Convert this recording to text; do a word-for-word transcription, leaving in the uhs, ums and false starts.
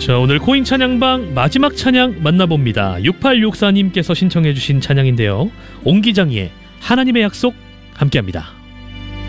자, 오늘 코인 찬양방 마지막 찬양 만나봅니다. 육팔육사 님께서 신청해 주신 찬양인데요. 옹기장이의 하나님의 약속 함께합니다.